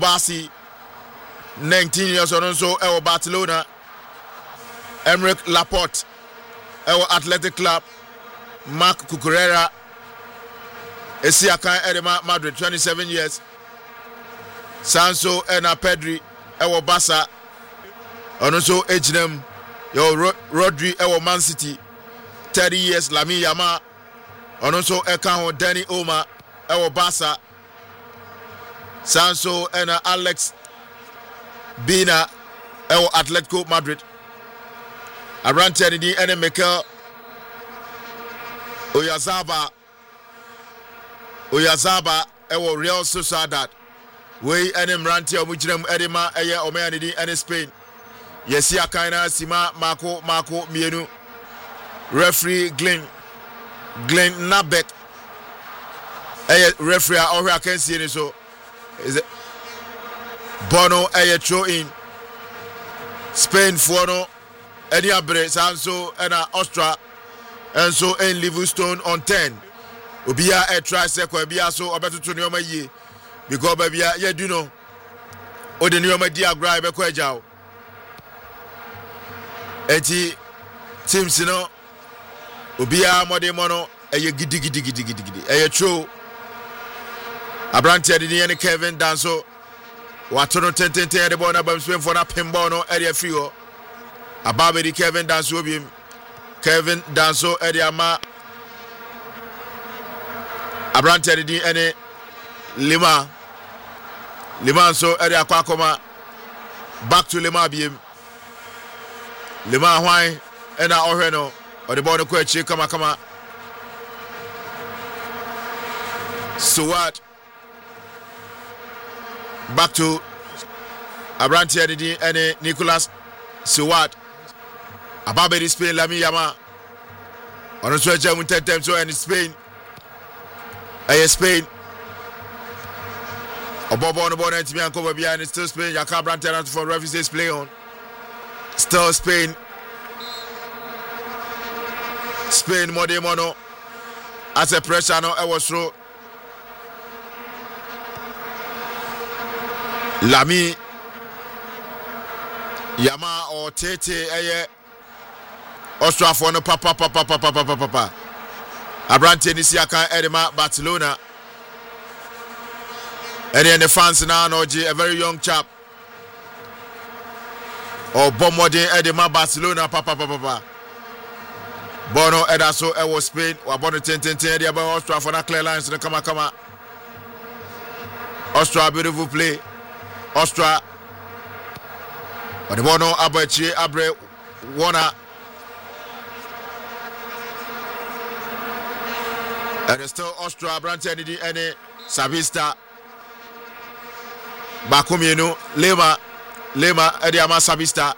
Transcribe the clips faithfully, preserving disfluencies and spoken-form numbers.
Kubasi, nineteen years old, also Ewo Barcelona. Emerick Laporte, Ewo Athletic Club. Marc Cucurella, Esiakan Edema Madrid, twenty-seven years. Sanso Ena Pedri, Ewo Barca. And also H and M, yo Rodri, Ewo Man City, thirty years. Lamine Yamal. And also Ekan Danny Oma, Ewo Barca. Sanso Ena Alex Bina, Ewo Atletico Madrid. Arante Nidi Ene Mikel Oyarzabal Oyarzabal Ewo Real Sociedad. We ene Mranti Omujinem Edema Eye Omeanidi ene Spain. Yesi Akaina Sima Marco Marco Mienu. Referee Glenn Glenn Nabek. Eye referee Ori Akensi ni so. Is it Bono Eye throw in. Spain Fuono Edi Abre Sanso ena Austria. And so in Livingston on ten. Obia a try sekwa bia so obeto to nyoma yi. Because baby ya do know. O de nyoma di agra be kwa jaw. Enti teams no obia mode mono eye gidi gidi gidi gidi gidi. Eye true. Abrante de ne Kevin Danso. Watono ten ten ten de bona bam swim for na pinball no area free ho. Ababe di Kevin Danso bi Kevin Danso Ediama Abrante di ene Lima Lima so Edia Kwakoma back to Lima biem Lima hwan ena ohweno or the ball no kwachi kama kama so what back to Abrante di ene Nicolas Suwat Ababe di Spain Lamine Yamal. On so jam ten time so in Spain. Aye Spain. Obobo on the ball and me and cover behind still Spain. Yaka Brantana for referees play on. Still Spain. Spain mode mono. As a pressure no I was through. Lamine Yamal or Tete aye Austria for no papa papa papa papa papa Abrante Nisiaka Edema Barcelona. And then the fans now know a very young chap. Or Bomode Edema Barcelona papa papa papa Bono Edaso Ewo Spain or Bono ten ten ten the about Austria for that clear lines no kama kama Austria beautiful play Austria. But the Bono Abachi Abre Wana. And it's still Austria Brante Nidi Ene Sabista Bakumienu Lema Lema Ediama Sabista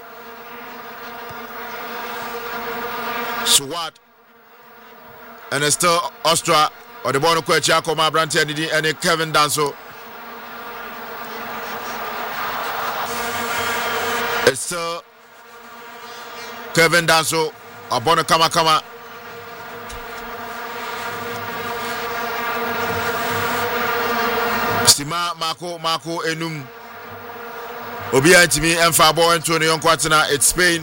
Suwat. And it's still Austria or the Bono Kwecha Koma Brante Nidi Ene Kevin Danso. It's still Kevin Danso Abono Kama Kama. Sima Marco Marco Enum Obia Timi and Fabo Antonio Quatina. It's Spain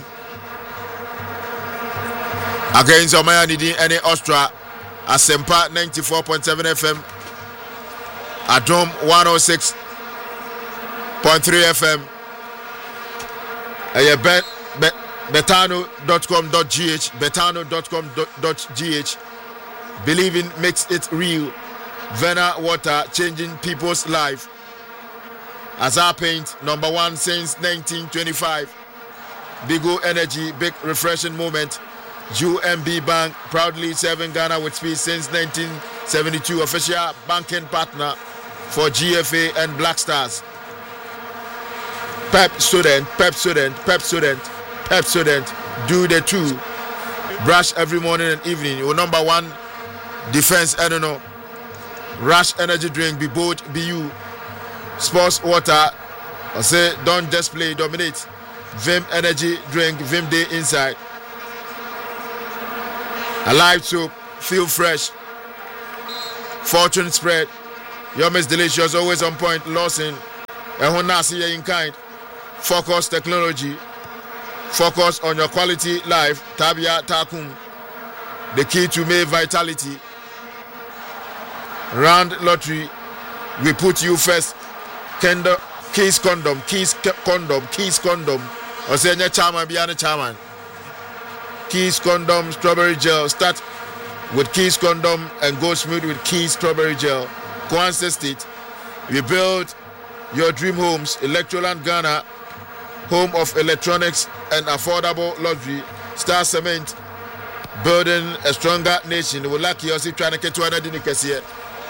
against Omaya Nidi and Austria. Asempa ninety-four point seven F M, Adom one oh six point three F M. Aye bet bet betano dot com dot g h betano dot com dot g h. Believing makes it real. Vena water changing people's life. Azar Paint number one since nineteen twenty-five. Bigo Energy, big refreshing moment. U M B Bank proudly serving Ghana with speed since nineteen seventy-two. Official banking partner for G F A and Black Stars. Pep student, Pep student, Pep student, Pep student. Do the two. Brush every morning and evening. Your number one defense, I don't know. Rush energy drink, be bold, be you. Sports water, I say don't just play, dominate. Vim energy drink, Vim day inside. Alive soup, feel fresh. Fortune spread, yum is delicious, always on point. Lawson, ɛho na ase yɛ in kind. Focus technology. Focus on your quality life. Tabia Takum. The key to make vitality. Round lottery. We put you first. Kendo, Keys condom. Keys condom. Keys condom. Osenya chairman beyond the chairman. Keys condom strawberry gel. Start with Keys condom and go smooth with Keys strawberry gel. Kwanzaa State. We build your dream homes. Electroland Ghana. Home of electronics and affordable luxury. Star Cement. Building a stronger nation. We like you see trying to get to another Nicasia.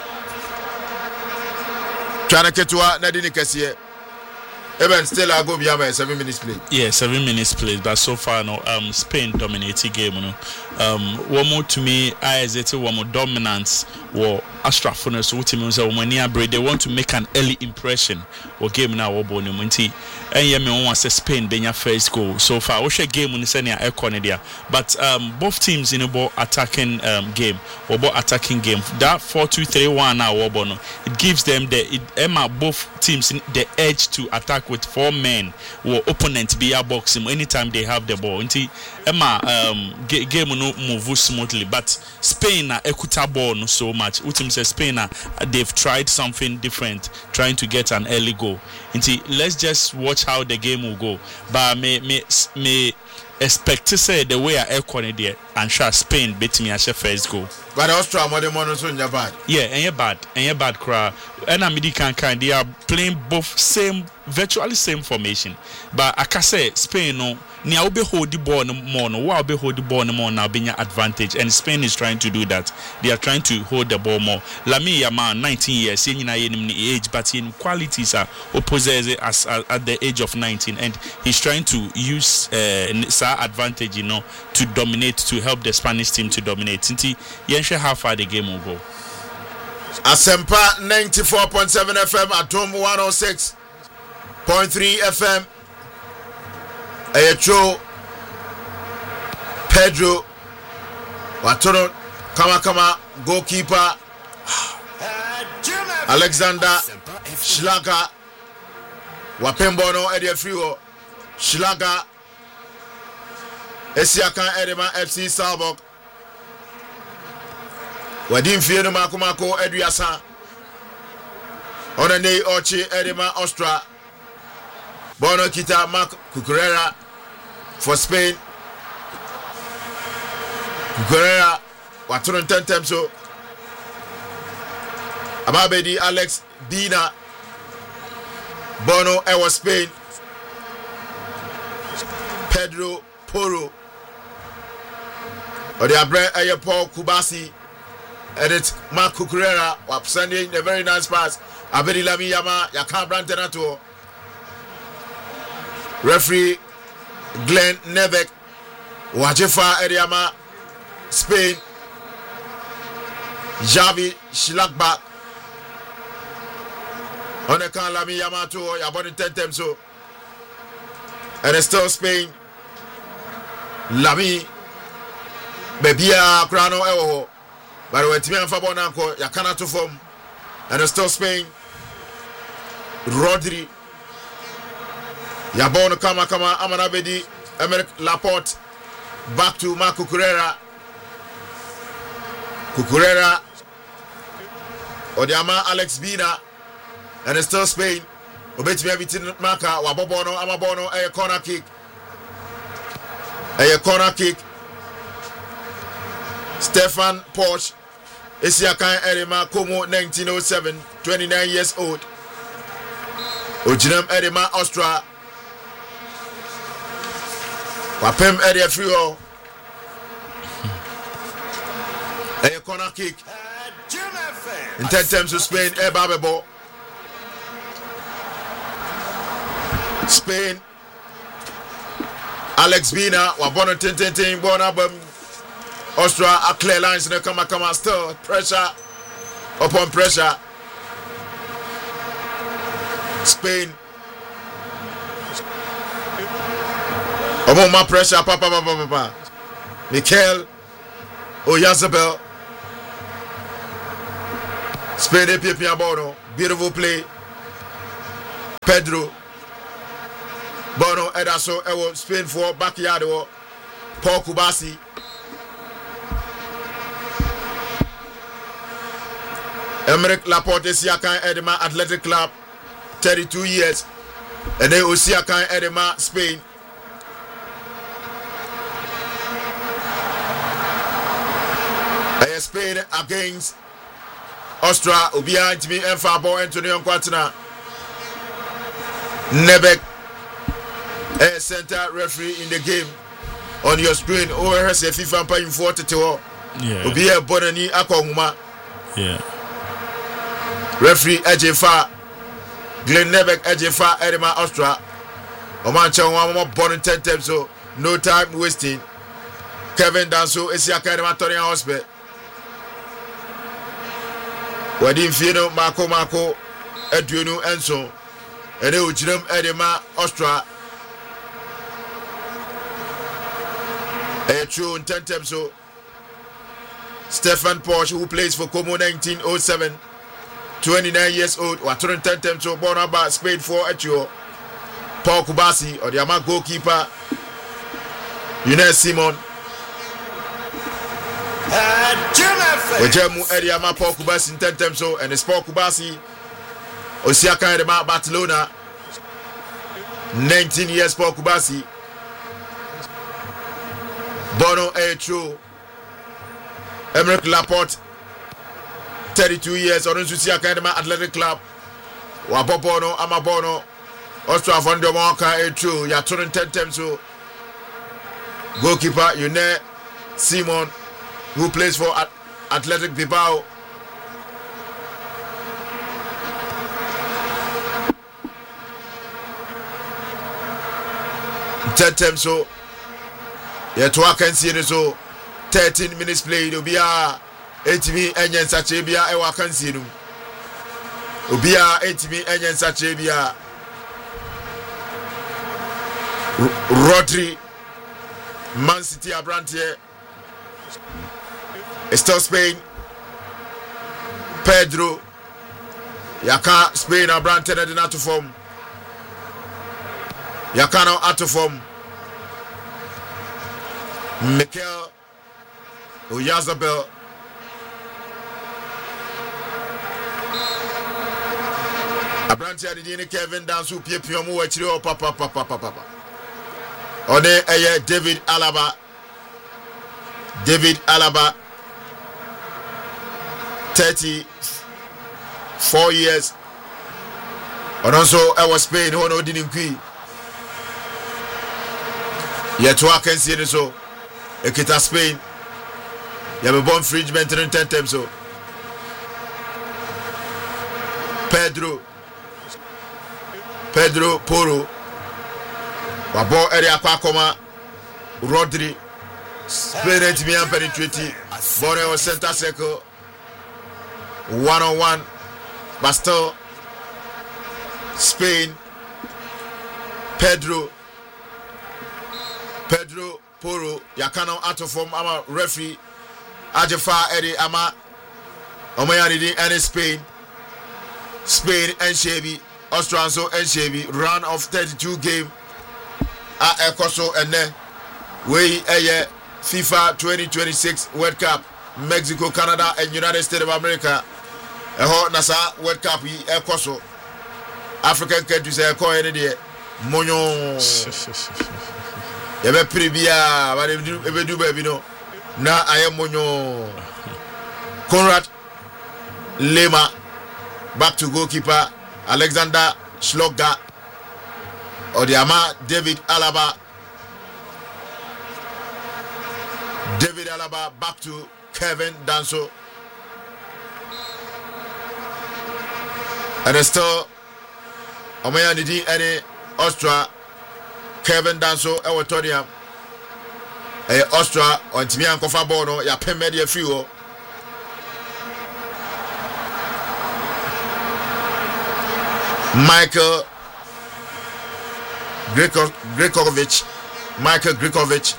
Trying to get to another Nicasia. Even still, I go beyond seven minutes play. Yeah, seven minutes play. But so far, no, um, Spain dominating game. No, um, one more to me, I is it one more dominance. Or Astrafone, so what means that when they want to make an early impression. Or game now, or born Munti. And yeah, me want to Spain being your first goal. So far, we share game when you send your Econodia. But um, both teams in a ball attacking um game or ball attacking game. That four two three one now, Wobono. It gives them the it Emma both teams the edge to attack with four men or opponent be a boxing anytime they have the ball. Until Emma um game no move smoothly, but Spain na ekuta ball no so much. Utim says Spain they've tried something different, trying to get an early goal. Until let's just watch how the game will go. But me me me expect to say the way I echo there and sure Spain beat me as a first goal. But Austria more than one so bad. Yeah, and you bad, and you bad crowd. And I'm can kind they are playing both same virtually same formation. But I can say Spain no Nia will be hold the ball no more no will be hold the ball no more now being an advantage, and Spain is trying to do that. They are trying to hold the ball more. Lami Yama nineteen years, in age, but in qualities are opposed as at the age of nineteen, and he's trying to use uh advantage, you know, to dominate, to help the Spanish team to dominate. Since Yensha how far the game will go. Asempa ninety-four point seven F M at Tom one oh six point three F M. Echo Pedro Watono Kama Kama goalkeeper Alexander Schlager Wapembono Eddie Friwo Schlager Esiakan Edema F C Salbok Wadim Fieno Makumako Eduasa Onane Ochi Edema Ostra Bono Kita Mark Cucurella for Spain. Cucurella Waturon ten times so Ababedi Alex Bina Bono Ewa Spain. Pedro Poro Odiabre Aya Paul Kubasi Edit Mark Cucurella was sending a very nice pass. Abedi Lami Yama Yakan Brantenato. Referee Glenn Nevek Wajefa Eriama Spain Javi Shilakba Onekan Lami Yamato Yaboni ten times so and it's still Spain Lami Bebia Krano Ewo but when Timian Fabonanko Yakana to form and it's still Spain Rodri Yabono Kama Kama Amanabedi Emerick Laporte back to Marco Cucurella Cucurella Odiama Alex Bina and it's still Spain Obetimi Abitin Maka Wabobono Amabono a corner kick a corner kick Stefan Porsche Esiakan Erima Como nineteen oh seven twenty-nine years old Ojinem Erima Austria Wapem area free all. A corner kick. In ten times to Spain, a babebo. Spain. Alex Bina, Wabona ten ten ten, Bonabum. Austria, a clear lines in the Kama Kama still. Pressure upon pressure. Spain. Oma pressure, papa, papa, papa. Mikel Oyarzabal. Spain, P P Abono. Beautiful play. Pedro Bono Edaso Ewo Spain for backyard or Paul Kubasi Emerick Laporte Siakan Edema Athletic Club thirty-two years and then Osiakan Edema Spain Spain against Austria Ubia Jimmy Enfabo Antonio Quatina Nebek a center referee in the game on your screen over has a FIFA paying forty to yeah Ubia Bonani Akonguma yeah referee Ejefa Glenn Nebek Ejefa Edema Austria Omancha one born ten times so no time wasting Kevin Danso Esiaka Edema Toria Hospital Wadi Fino Marco Marco Edwinu Enso and they would jump Edema Austria a true in ten times so Stefan Porsche who plays for Como nineteen oh seven twenty-nine years old or turn ten times so born about Spain for Echo Paul Kubasi or the Ama goalkeeper Younes Simon Wejemu area ma Paul Kubasi in ten times so and the Paul Kubasi Osiaka Edema Barcelona nineteen years Paul Kubasi Bono a true Emerick Laporte thirty-two years on Osiaka Edema Athletic Club Wabobono Amabono Austria von der Monka a true ya turn ten times so goalkeeper Younes Simon who plays for Athletic Bilbao. Ten times so yeah to I can see it so thirteen minutes played Obia eighty enyen sache bia e wa kan see no Obia eighty enyen sache bia Rodri Man City Abrantier Still Spain Pedro Yaka Spain Abrante na dina to form Yaka no out of form Mikel Oyarzabal Abrante adini Kevin Danso pie pie mu wachiri o papa papa papa One eye David Alaba David Alaba thirty-four years and also I was Spain who no didn't quit yet to I can see it so Ekita Spain you have a bomb fridge maintain ten times so Pedro Pedro Porro Wabo area Kwakoma Rodri Spain eight me and penetrating Borneo center circle one on one but still Spain Pedro Pedro Porro Yakano out of form ama referee Ajefa Eddie ama Omayani and Spain Spain and Shebi Austranso and Shebi run of thirty-two game at Ecoso and then we a FIFA twenty twenty-six World Cup Mexico, Canada and United States of America a hot Nasa World Cup Ecoso African countries are calling it Monyo Ebe Pribia but ebe do baby no na I am Monyo Conrad Lema back to goalkeeper Alexander Schlogger Odiama David Alaba David Alaba back to Kevin Danso and still Omaya Nidi any Austria Kevin Danso Ewatonium a Austria on Timian Kofabono ya Pemedia Fuel Michael Greko, Grekovic Michael Grekovic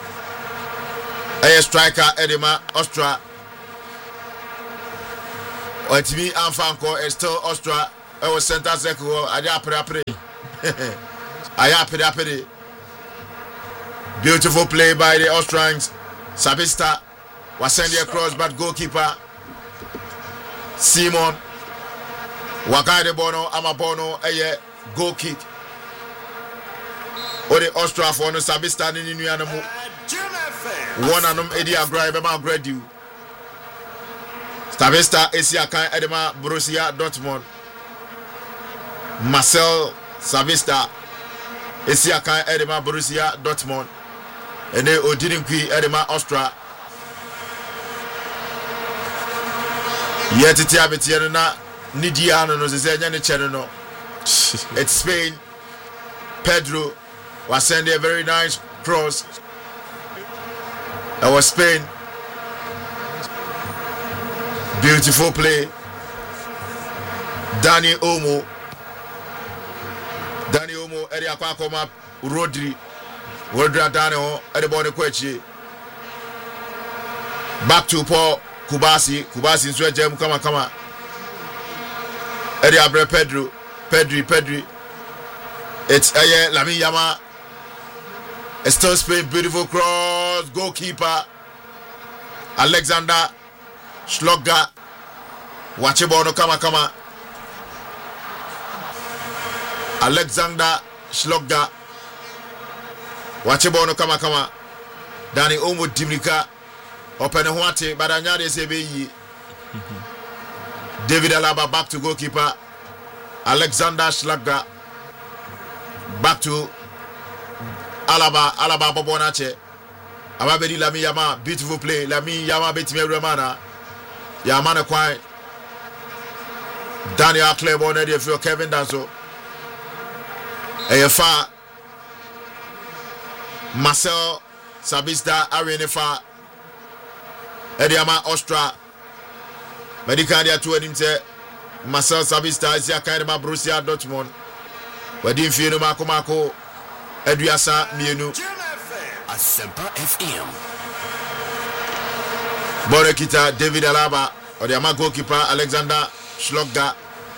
a striker Edema Austria Otimi Anfanko is still Austria ɛwɔ center circle hɔ ayɛ apere ayɛ apere apere. Beautiful play by the Austrians. Sabista was sending across, but goalkeeper Simon Wakade Bono Amabono a goal kick. O the Austria for no Sabista in the animal. One of them Eddie Agra Bema Gradu. Sabista Esiakan Edema Borussia Dortmund. Marcel Sabista Esiakan Edema Borussia Dortmund. And they didn't quit Edema Austria. Yet it's Abitiana Nidiano no Zezanian Channel. It's Spain. Pedro was sending a very nice cross. That was Spain. Beautiful play. Dani Olmo. Dani Olmo, Eddie Aquacoma, Rodri. Rodri Dani, Eddie Bonne Quechi. Back to Paul Kubasi. Kubasi in Sweden, come on, come on. Eddie Abre Pedro. Pedri, Pedri. It's Aye Lami Yama. It's still Spain, beautiful cross. Goalkeeper Alexander Schlogger. Watch it, Bono, come on, come on. Alexander Schlogger. Watch it, Bono, come on, come on. Dani Olmo Dimika. Open Huate, but Anyade Sebeyi. David Alaba back to goalkeeper Alexander Schlogger. Back to Alaba, Alaba Bobonache. Ababedi Lami Yama, beautiful play. Lami Yama Betime Romana. Yamana Kwai. Daniel Claiborne, Eddie for Kevin Danso. Eyefa Marcel Sabista Arenefa Ediama Austria. Medical dia to him say Marcel Sabista is ya kind of Borussia Dortmund. Wedim fie Mako Mako Eduasa Mienu Asempa F M. Borekita David Alaba or the Ama goalkeeper Alexander Schlogger.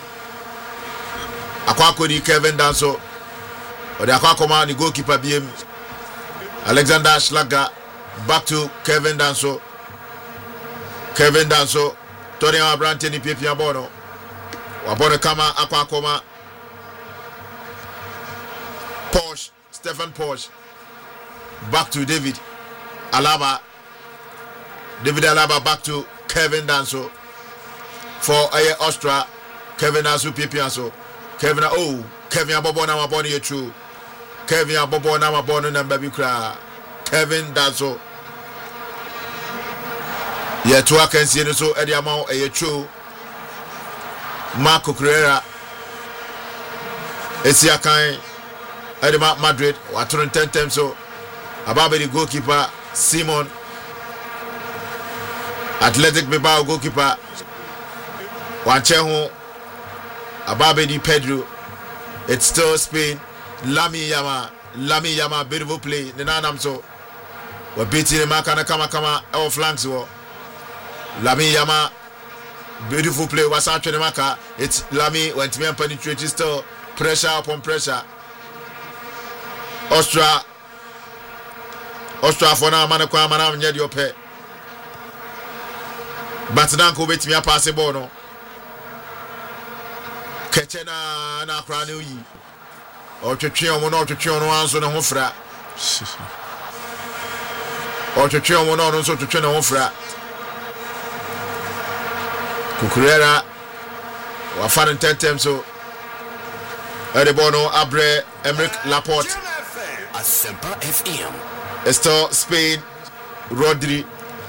Akwakodi Kevin Danso or the Akwakoma the goalkeeper B M Alexander Schlogger. Back to Kevin Danso. Kevin Danso Tony Abrante ni Pepe Abono Wabone Kama Akwakoma Porsche Stephen Porsche. Back to David Alaba. David Alaba back to Kevin Danso for Aye Austria. Kevin Danso Pepe Anso. Kevin oh Kevin Abobo na maboni ye true. Kevin Abobo na maboni na baby kra. Kevin Danso. Yeah, two I can see so Eddie Amao a true. Marco Carrera. Esia Kai Edema Madrid. What turn ten times so about the goalkeeper Simon. Athletic Bilbao goalkeeper Wanchehu. Ababedi Pedro. It's still Spain. Lami Yama. Lami Yama. Beautiful play. Nenanam so. We're beating the Makana Kama Kama. Our flanks were. Lami Yama. Beautiful play. What's happening, Maka? It's Lami. When to me penetrate, still pressure upon pressure. Austria. Austria for now. Manakwa Manam Nyadio Pe. But now, go with me a pass a bono. Ketchena na kranu yi. O twetwe omo na twetwe ono anso ne ho fra. O twetwe omo na ono so twetwe ne ho fra. Kukurera wa farin tentem so. Ede bono abre Emerick Laporte. Asempa F M. Esto Spain Rodri.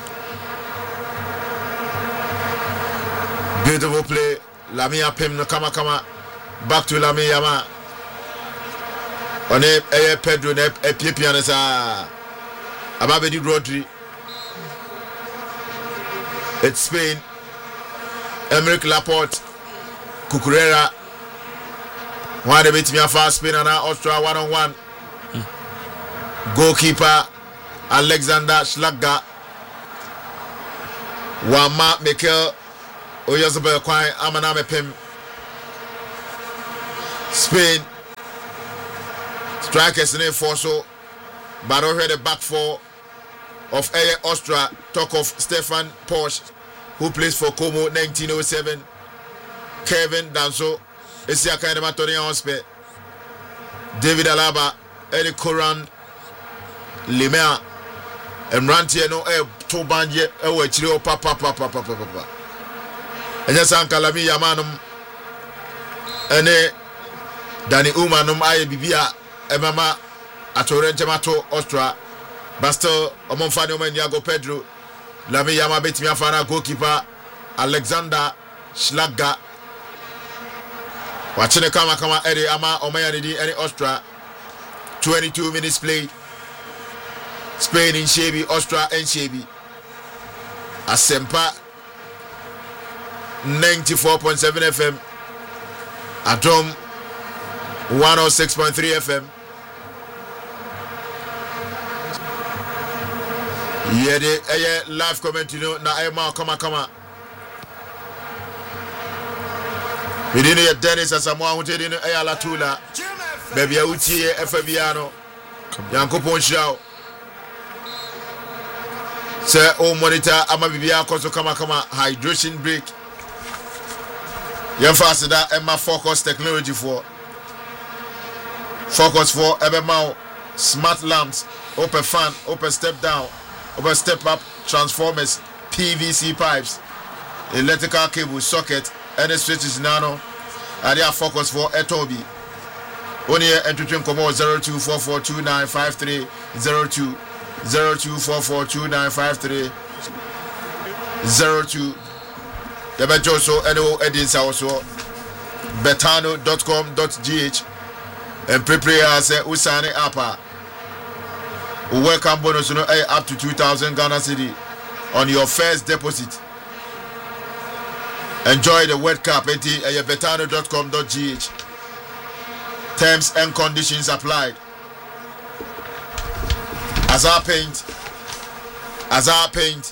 Beautiful play. Lamia Pim no kama kama. Back to Lamia Yama. On a Pedro ne a Pipianesa. Ababedi Rodri. It's Spain. Emerick Laporte. Cucurella. One de bit me a fast Spain and Austria one on one. Goalkeeper Alexander Schlogger. Wama Mikel Oyazobe Kwai Amaname Pim. Spain strikers in a four so but over the back four of Air Austria. Talk of Stefan Porsche, who plays for Como nineteen oh seven. Kevin Danso, Esia Kainema Tony Hospe, David Alaba, Eddie Koran, Limea, and Rantiano, eh, Tobanje, eh, Chiro, papa, papa, papa, papa. And yes, Kalami Yamanum, and eh, Danny Umanum, I Bibia, Emama, Atorentemato, Austria. Bastel, Omonfano Yago Pedro, Lami Yama Betmiafana goalkeeper, Alexander Schlager. Watching the Kama Kama Eddie Ama Omayanidi Eddie Austria. twenty-two minutes played. Spain in Shebi, Austria and Shebi. Asempa ninety-four point seven F M. Atom one oh six point three F M. Yeah, the uh, live comment, you know, now I'm come on, come on. We didn't hear Dennis as someone who did in a la tula. Baby, I would see a Fabiano. Yanko Ponchao. Sir, oh, monitor, I'm a Bibia, Koso, come on, come on, hydration break. Young faster that Emma focus technology for. Focus for Ebemau, smart lamps, open fan, open step down. Over step up transformers, P V C pipes, electrical cable socket, any switches nano, and they are focus for Etobi. Only entering Como zero two four four two nine five three zero two zero two four four two nine five three zero two. The Bejoso Eno Edins also betano dot com dot g h and prepare as Usane Apa. Welcome bonus, you know, up to two thousand Ghana Cedi on your first deposit. Enjoy the World Cup at betano dot com dot g h. Terms and conditions applied. Azar Paint, Azar Paint,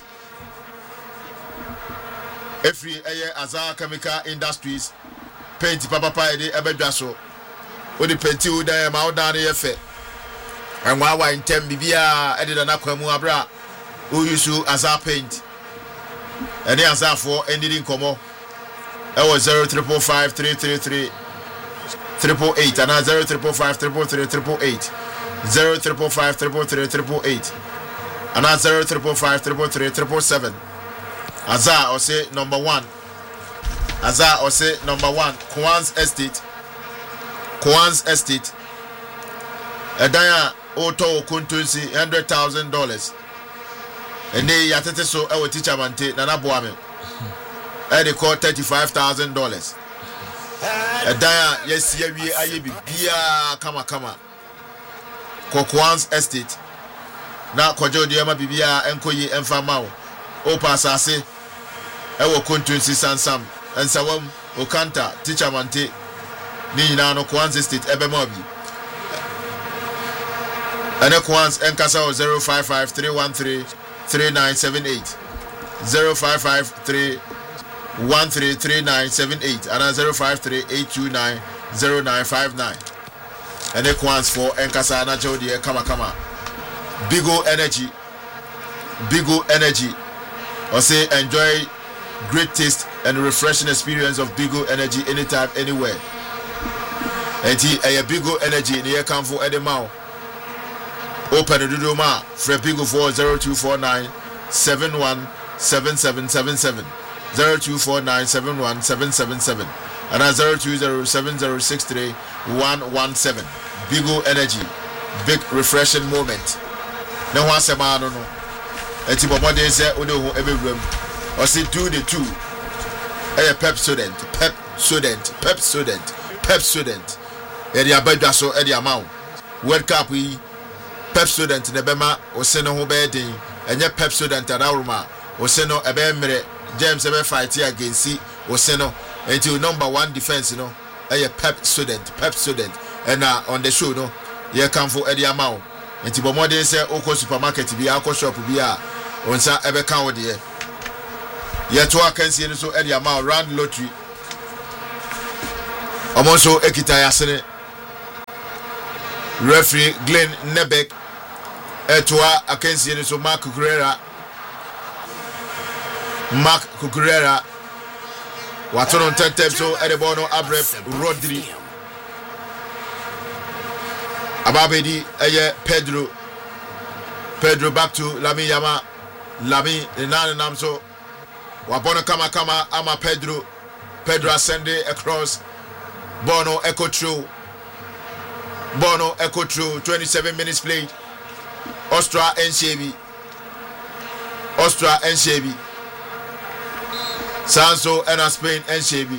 every Azar Chemical Industries, paint Papa Pai, Ebedaso, with the paint you there, Maudani Efe. And while in ten Bibia added an aquamuabra who used to Azar Paint. And the Azar for ended in Como. That was zero triple five three three three triple eight and zero triple five triple three triple eight zero triple five triple three triple eight and zero triple five triple three triple seven. Azar or say number one. Azar or say number one. Kwan's Estate. Kwan's Estate. Edaya Oto Kuntunsi hundred thousand dollars. And they yatete so our teacher mante Nana Boame. And they call thirty five thousand dollars. Edaya yes ye we aye bibia kama kama. Kokwan's Estate. Na kojo diema bibia enkoyi enfama o. O pasase. Ewo Kuntunsi sansam. Ensawam Okanta teacher mante. Ni na no Kwan's Estate ebe mobi. And Equans Enkasa zero five five three one three three nine seven eight zero five five three one three three nine seven eight and zero five three eight two nine zero nine five nine. And Equans for Enkasa Anajo de Kama Kama. Bigo Energy. Bigo Energy. Or say enjoy great taste and refreshing experience of Bigo Energy anytime, anywhere. And he a Bigo Energy near come for Edemau. Open the Dudoma for Bigo for zero two four nine seven one seven seven seven seven zero two four nine seven one seven seven seven and zero two zero seven zero six three one one seven. Bigo Energy, big refreshing moment. No one say man no. Eti bobo dey say odo every room. Or say do the two. A pep student, pep student, pep student, pep student. E dey abadwa so e dey amount. World Cup we Pep student in the Bema or send no bedding, and your pep student at Auruma or send no a bemere, James ever fight here against C or send no until number one defense, you know, a pep student, pep student, and uh, on the show, no, you come for Eddie Amount. And Tibo they say, Oko supermarket, be alcohol shop, be a on Sa ever count here. Yet, I can see so Eddie Amount round lottery. Omonso ekita yasene. Referee Glenn Nebek Etwa Akensi so Mark Cucurella. Mark Cucurella. Watono tentem so Edebono Abref Rodri. Ababedi eye Pedro. Pedro back to Lami Yama. Lami Nana Namso. Wabono Kama Kama Ama Pedro. Pedro ascending across. Bono echo through. Bono echo through. twenty-seven minutes played. Ostra and Shebi. Ostra and Shebi. Sanso and Spain and Shebi.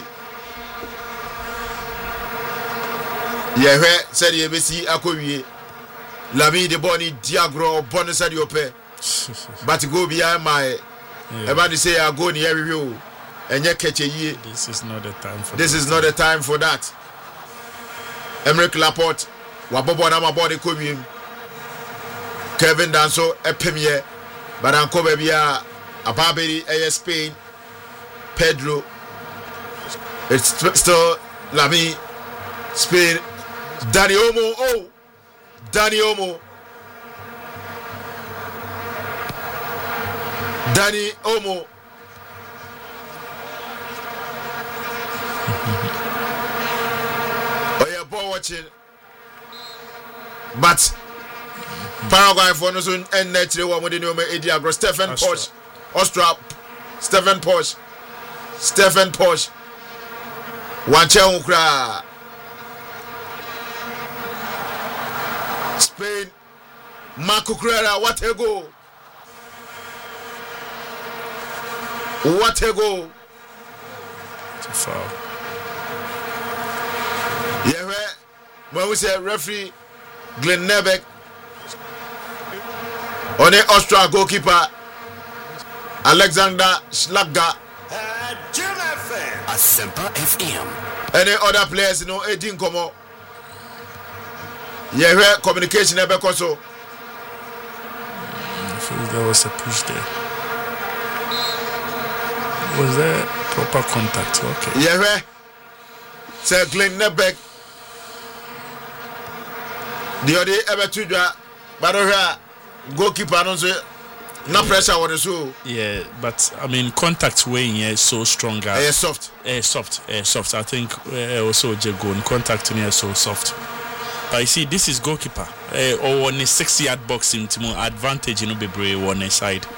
Yehe said ye besi akowie. Lami de boni diagro bonus at your pay. But go behind my everybody say I go near review and you catch a year. This is not the time for this that. is not the time for that. Emerick Laporte, Wabobo Nama body Kubim, Kevin Danso, a premier, but Uncle Babia, a Barbary, a Spain, Pedro, it's still Lami, Spain, Danny Omo, oh, Danny Omo, Danny Omo. Watching, but Paraguay for no soon and natural one with the name Ediagro Stephen Posh, Ostra, Stephen Posh, Stephen Posh, one Chaunkra, Spain, Marco Cucurella, what a goal! What a goal! It's a foul. Yeah, when we say referee Glenn Nebek on the Austria goalkeeper Alexander Schlager. Asempa F M. Any other players, you know, eighteen come. Yeah, communication ebe koso. I feel there was a push there. Was there proper contact? Okay. Yeah, say Glenn Nebek. The other ever to do, but here goalkeeper don't say no pressure on the show. Yeah, but I mean contact weighing here is so strong. Uh, soft, uh, soft, uh, soft. I think uh, also Jago in contact here so soft. But you see, this is goalkeeper uh, or on a six-yard boxing to more advantage, you know, be brave on the side.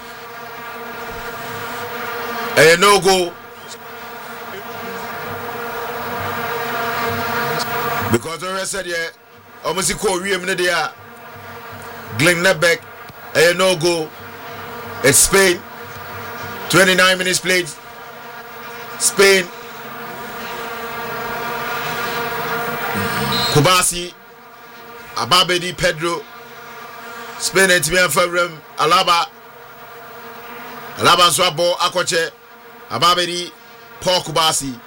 Uh, no goal because the rest said yeah. Almost equal we minute there. Glenn Nebek, a no goal. It's Spain. twenty-nine minutes played. Spain. Kubasi, Ababedi, Pedro. Spain and Timian Fabrem, Alaba. Alaba Swabo, Akoche, Ababedi, Paul Kubasi.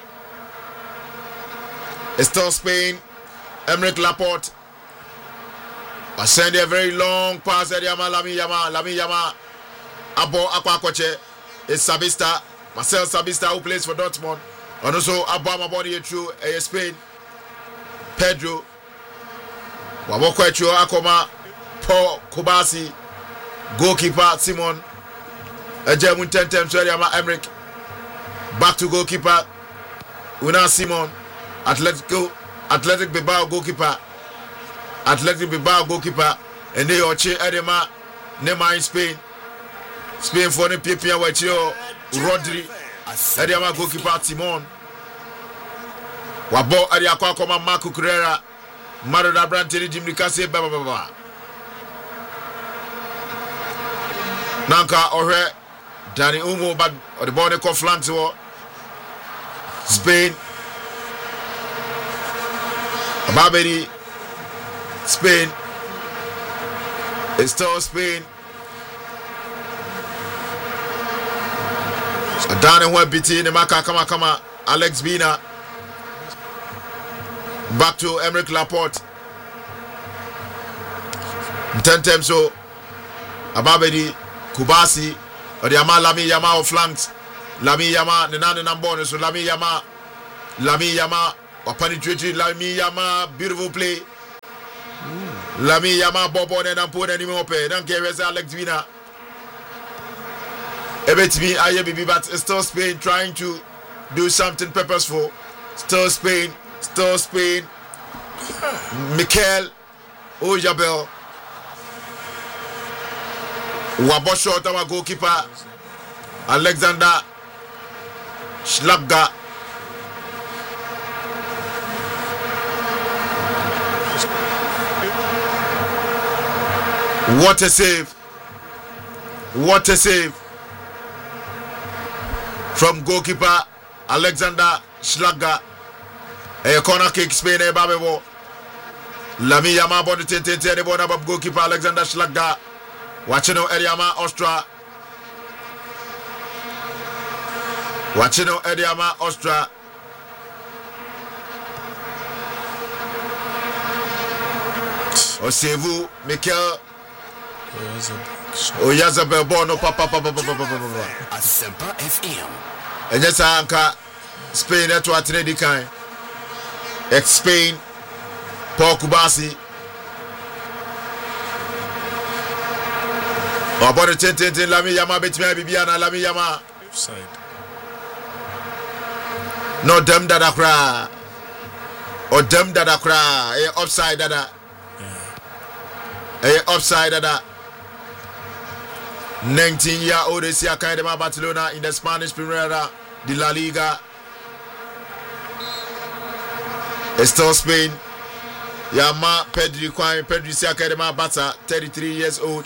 It's still Spain. Emerick Laporte. I send a very long pass at Yama Lami Yama Lami Yama Abo Akwakoche is Sabista Marcel Sabista who plays for Dortmund and also Abama body through a Spain Pedro Waboko through Akoma Paul Kubasi goalkeeper Simon Ejemun ten times Yama Emerick back to goalkeeper Una Simon Atletico Athletic Bilbao goalkeeper Athletic Bilbao goalkeeper and they are che Edema Nema in Spain Spain for the P P Wachio Rodri Edema goalkeeper Timon Wabo Adiakwa Koma Marco Cucurella Maroda Branteri Jimrikase Baba Baba Nanka Ore Danny Umo but the ball called flanks Spain Barbary, Spain, it's still Spain. Adana went beating the Maka Kama Kama, Alex Bina. Back to Emerick Laporte. Ten times so, Ababedi, Kubasi, or the Yama Lami Yama of flanks. Lami Yama, the Nana Nambon, so Lami Yama, Lami Yama. penetrated Lami Yama, beautiful play. Mm. Lami Yama Bobo and Ampon and Imope, don't care as Alex Vina. Ebetimi Ayebibi, but still Spain trying to do something purposeful. Still Spain, still Spain. Mikel Ojabel. Wabosho, our goalkeeper. Alexander Schlagga. What a save! What a save from goalkeeper Alexander Schlagga. A corner kick, Spain, a babebo. Lami Yama body tete the border of goalkeeper Alexander Schlagga. Watching no Ediama Austria. Watching no Ediama Austria. Osevu Mikel Oyazabel Bono papa papa papa papa. Asempa F M. And yes, Anka Spain at what ready kind. Ex Spain Paul Kubasi. About the ten ten Lami Yama Betme Bibiana Lami Yama. Side. No dem dada cry. Or dem dada cry. A upside dada. A upside dada. nineteen year old is here kind of Barcelona in the Spanish Primera de La Liga. It's still Spain. Yama Pedri Kwame Pedri Siakadema Bata, thirty-three years old.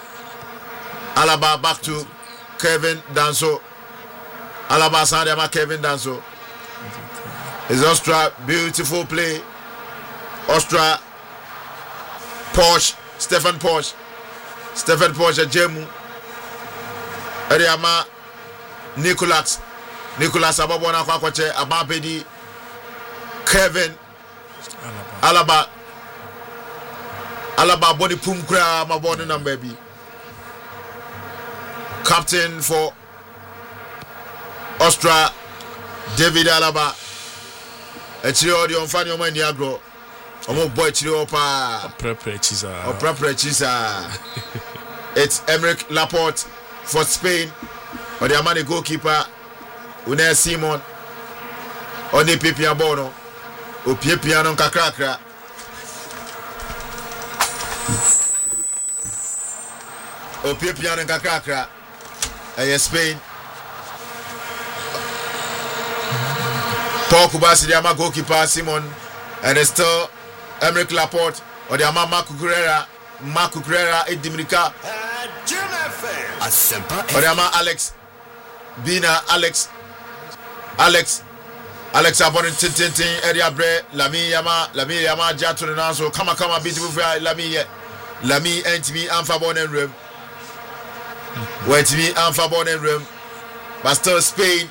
Alaba back to Kevin Danso. Alaba Sandema Kevin Danso. It's Austria, beautiful play. Austria, Porsche, Stefan Porsche. Stefan Porsche, Jemu. Eriama Nicolas. Nicolas Ababona Kwakwache, Ababedi. Kevin Alaba. Alaba body pum kra my body number baby. Captain for Austria, David Alaba. Echiri odi onfani omo ni agro. Omo boy chiri opa. Prepare chisa. O prepare chisa. It's Emerick Laporte for Spain. Or the Amani goalkeeper Unai Simon. Oni Pipi Abono. O Pipi anon kakrakra. O Pipi anon kakrakra. And Spain. Paul Kubasi, the Ama goalkeeper Simon, and it's still Emerick Laporte or the Ama Marco Guerrera, Marco Guerrera, Edimrica, or the Ama Alex Bina, Alex, Alex, Alex Abonin Tintin, Eria Bre, Lami Yama, Lami Yama, Jatu Naso, Kama Kama, beautiful for Lami, Lami, and to me, Amphibon and Rim. Where to me, Amphibon and Rim, but still Spain.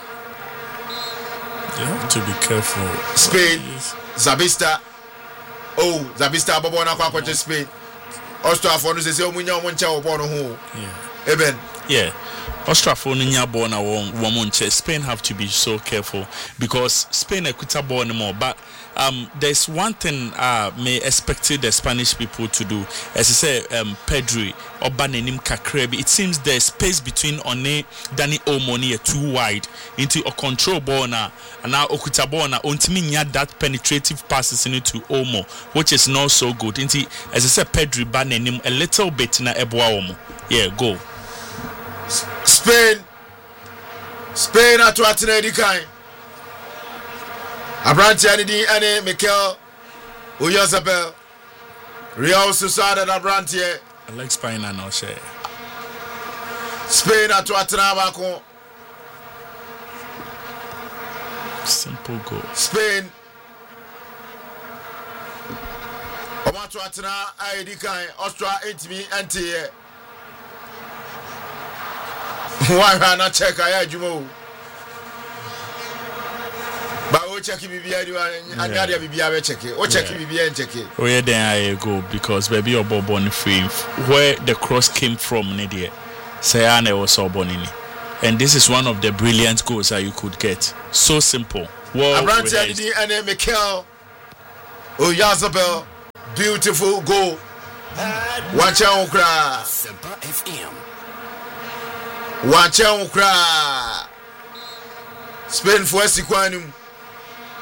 You have to be careful. Spain, Zabista. Oh, Zabista Babona Kwakwache Spain. Austria for us is a winner one child born home. Yeah. Eben. Yeah. Austria for Ninya born a woman. Spain have to be so careful because Spain equita born more. But um, there's one thing uh may expect the Spanish people to do. As I say, um, Pedri or Banenim Kakrebi. It seems there's space between One Danny Omoni too wide into a control ball now, and now Okuta ball now. Untiminya that penetrative passes into Omo, which is not so good. Into as I said, Pedri Banenim a little bit na Ebwa Omo. Yeah, go. Spain, Spain at what in kind. Abranti Anidi Ane Mikel Oyazabel Real Sociedad Abranti. I like Spain and no share. Spain at what Nabako. Simple goal. Spain. Omatu Atana I D kind Austria eight me anti. Why not check I Jumo? But we check B B I and Yadia B B I check it. Or check B B I and check it. Oh, yeah, then I go because baby you're born free where the cross came from, Nidia. Sayane was so born in. And this is one of the brilliant goals that you could get. So simple. Well, Abrante Adidi and Mikel Oyarzabal, beautiful goal. Watch out, cry. Asempa F M. Watch out, cry. Spain for Sikwanum.